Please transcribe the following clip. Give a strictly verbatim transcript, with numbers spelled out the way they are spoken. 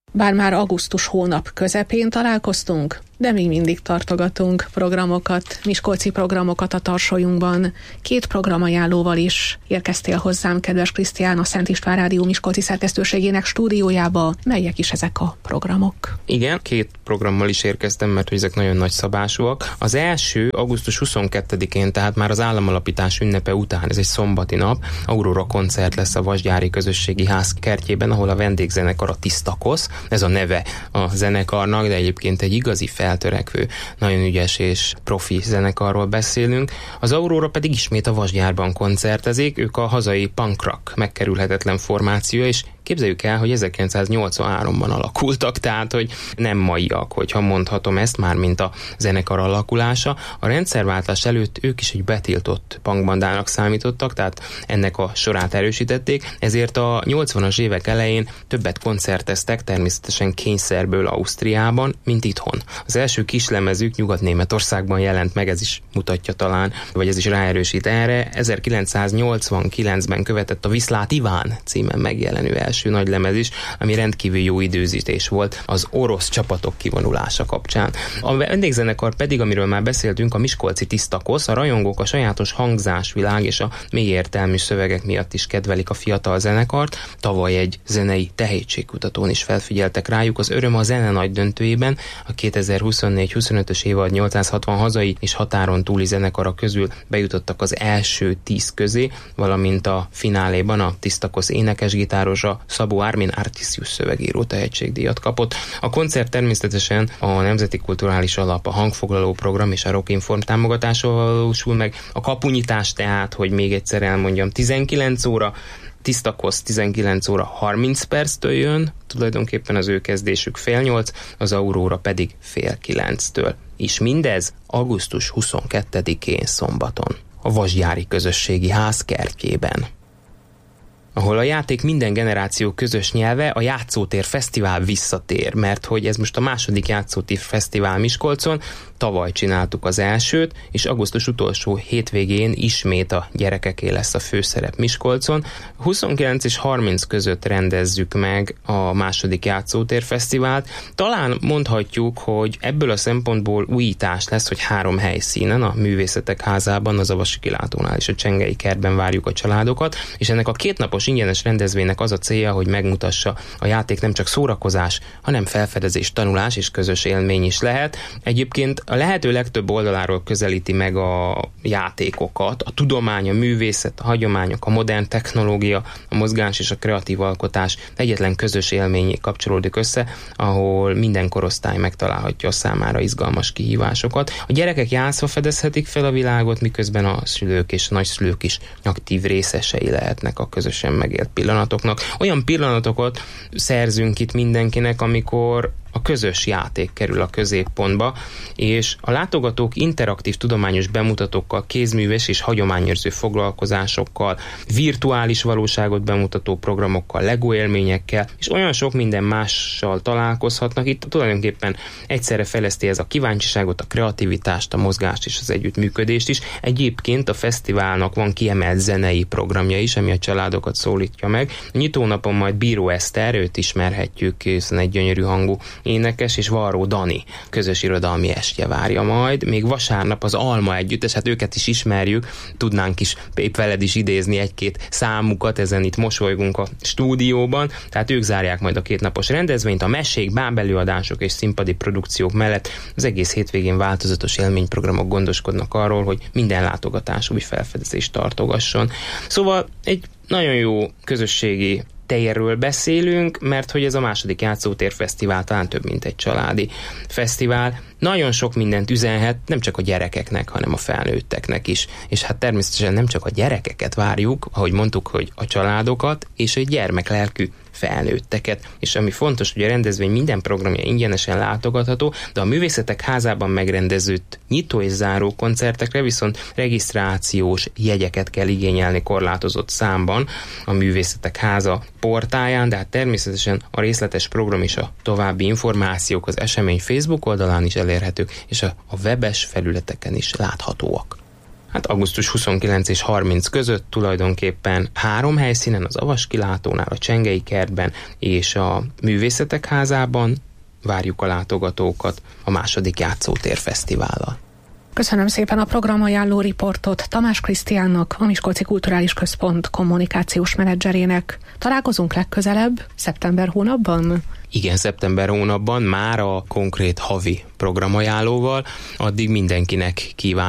Bár már augusztus hónap közepén találkoztunk, de még mindig tartogatunk programokat, miskolci programokat a tarsolyunkban. Két programajánlóval is érkeztél hozzám, kedves Krisztián, a Szent István Rádió miskolci szerkesztőségének stúdiójába. Melyek is ezek a programok? Igen, két programmal is érkeztem, mert ezek nagyon nagy szabásúak. Az első augusztus huszonkettedikén, tehát már az államalapítás ünnepe után, ez egy szombati nap, Aurora koncert lesz a Vasgyári Közösségi Ház kertjében, ahol a vendégzenekar a Tisztakosz, ez a neve a zenekarnak, de egyébként egy igazi feltörekvő, nagyon ügyes és profi zenekarról beszélünk. Az Aurora pedig ismét a Vasgyárban koncertezik, ők a hazai punk rock megkerülhetetlen formáció, és képzeljük el, hogy ezerkilencszáznyolcvanháromban alakultak, tehát, hogy nem maiak, hogyha mondhatom ezt, már mint a zenekar alakulása. A rendszerváltás előtt ők is egy betiltott punkbandának számítottak, tehát ennek a sorát erősítették, ezért a nyolcvanas évek elején többet koncerteztek, természetesen kényszerből Ausztriában, mint itthon. Az első kislemezük Nyugat-Németországban jelent meg, ez is mutatja talán, vagy ez is ráerősít erre. ezerkilencszáznyolcvankilencben követett a Viszlát Iván címen megjelenő első nagy lemez is, ami rendkívül jó időzítés volt az orosz csapatok kivonulása kapcsán. A vendégzenekar pedig, amiről már beszéltünk, a miskolci Tisztakosz, a rajongók a sajátos hangzásvilág és a mély értelmű szövegek miatt is kedvelik a fiatal zenekart. Tavaly egy zenei tehetségkutatón is felfigyeltek rájuk. Az Öröm a zene nagy döntőjében a kétezer-huszonnégy huszonötös évad nyolcszázhatvan hazai és határon túli zenekara közül bejutottak az első tíz közé, valamint a fináléban a Tisztakosz énekesgitárosa Szabó Ármin Artisius szövegíró tehetségdíjat kapott. A koncert természetesen a Nemzeti Kulturális Alap, a Hangfoglaló Program és a Rockinform támogatásával valósul meg. A kapunyítás tehát, hogy még egyszer elmondjam, tizenkilenc óra, Tisztakosz tizenkilenc óra harminc perctől jön, tulajdonképpen az ő kezdésük fél nyolc, az Aurora pedig fél kilenctől. És mindez augusztus huszonkettedikén szombaton, a Vasgyári Közösségi Ház kertjében, ahol a játék minden generáció közös nyelve, a Játszótér Fesztivál visszatér, mert hogy ez most a második Játszótér Fesztivál Miskolcon, tavaly csináltuk az elsőt, és augusztus utolsó hétvégén ismét a gyerekeké lesz a főszerep Miskolcon. huszonkilenc és harminc között rendezzük meg a második Játszótér Fesztivált. Talán mondhatjuk, hogy ebből a szempontból újítás lesz, hogy három helyszínen, a Művészetek Házában, az Avasi Kilátónál és a Csengei Kertben várjuk a családokat, és ennek a kétnapos ingyenes rendezvénynek az a célja, hogy megmutassa, a játék nem csak szórakozás, hanem felfedezés, tanulás és közös élmény is lehet. Egyébként a lehető legtöbb oldaláról közelíti meg a játékokat, a tudomány, a művészet, a hagyományok, a modern technológia, a mozgás és a kreatív alkotás egyetlen közös élményé kapcsolódik össze, ahol minden korosztály megtalálhatja a számára izgalmas kihívásokat. A gyerekek játszva fedezhetik fel a világot, miközben a szülők és a nagyszülők is aktív részesei lehetnek a közösen megélt pillanatoknak. Olyan pillanatokat szerzünk itt mindenkinek, amikor a közös játék kerül a középpontba, és a látogatók interaktív tudományos bemutatókkal, kézműves és hagyományőrző foglalkozásokkal, virtuális valóságot bemutató programokkal, Lego élményekkel, és olyan sok minden mással találkozhatnak. Itt tulajdonképpen egyszerre fejleszti ez a kíváncsiságot, a kreativitást, a mozgást és az együttműködést is. Egyébként a fesztiválnak van kiemelt zenei programja is, ami a családokat szólítja meg. A nyitónapon majd Bíró Eszter, őt ismerhetjük, hiszen egy gyönyörű hangú énekes, és Varró Dani közös irodalmi estje várja majd. Még vasárnap az Alma együttes, hát őket is ismerjük, tudnánk is épp veled is idézni egy-két számukat, ezen itt mosolygunk a stúdióban, tehát ők zárják majd a kétnapos rendezvényt, a mesék, bábelőadások és színpadi produkciók mellett az egész hétvégén változatos élményprogramok gondoskodnak arról, hogy minden látogatás új felfedezést tartogasson. Szóval egy nagyon jó közösségi térről beszélünk, mert hogy ez a második Játszótér Fesztivál talán több, mint egy családi fesztivál. Nagyon sok mindent üzenhet, nem csak a gyerekeknek, hanem a felnőtteknek is. És hát természetesen nem csak a gyerekeket várjuk, ahogy mondtuk, hogy a családokat, és a gyermeklelkű felnőtteket. És ami fontos, hogy a rendezvény minden programja ingyenesen látogatható, de a Művészetek Házában megrendezett nyitó és záró koncertekre viszont regisztrációs jegyeket kell igényelni korlátozott számban a Művészetek Háza portáján, de hát természetesen a részletes program és a további információk az esemény Facebook oldalán is elérhetők, és a, a webes felületeken is láthatóak. Hát augusztus huszonkilenc és harminc között tulajdonképpen három helyszínen, az Avaskilátónál, a Csengei kertben és a Művészetek házában várjuk a látogatókat a második Játszótér Fesztivállal. Köszönöm szépen a programajánló riportot Tamás Krisztiánnak, a Miskolci Kulturális Központ kommunikációs menedzserének. Találkozunk legközelebb, szeptember hónapban? Igen, szeptember hónapban már a konkrét havi programajánlóval. Addig mindenkinek kívánok